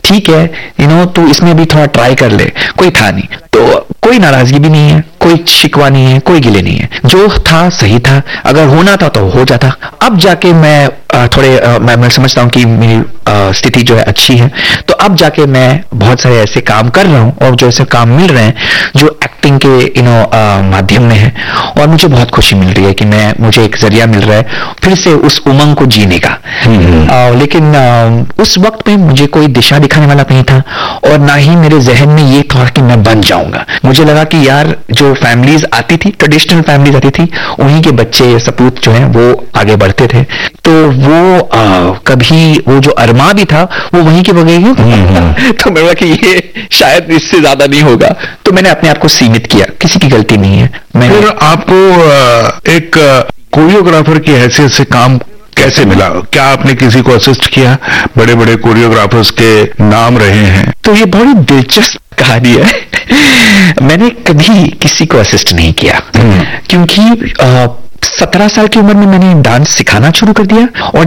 ठीक है तू इसमें भी थोड़ा ट्राई कर ले, कोई था नहीं। तो कोई नाराजगी भी नहीं है, कोई शिकवा नहीं है, कोई गिले नहीं है, जो था सही था, अगर होना था तो हो जाता। अब जाके मैं मैं समझता हूँ कि मेरी स्थिति जो है अच्छी है, तो अब जाके मैं बहुत सारे ऐसे काम कर रहा हूँ और जो ऐसे काम मिल रहे हैं जो एक्टिंग के माध्यम में है, और मुझे बहुत खुशी मिल रही है कि मुझे एक जरिया मिल रहा है फिर से उस उमंग को जीने का। लेकिन उस वक्त में मुझे कोई दिशा दिखाने वाला नहीं था, और ना ही मेरे जहन में ये था कि मैं बन जाऊंगा। मुझे लगा कि यार जो फैमिलीज आती थी, ट्रेडिशनल फैमिलीज आती थी, उन्हीं के बच्चे सपूत जो हैं वो आगे बढ़ते थे, तो वो कभी वो जो अरमा भी था वो वहीं के बगैर तो मैं कि ये शायद इससे ज्यादा नहीं होगा, तो मैंने अपने आप को सीमित किया। किसी की गलती नहीं है। फिर आपको एक कोरियोग्राफर की हैसियत से काम कैसे मिला? क्या आपने किसी को असिस्ट किया? बड़े बड़े कोरियोग्राफर्स के नाम रहे हैं। तो ये बहुत दिलचस्प कहानी है। मैंने कभी किसी को असिस्ट नहीं किया, क्योंकि 17 साल की उम्र में मैंने डांस सिखाना शुरू कर दिया, और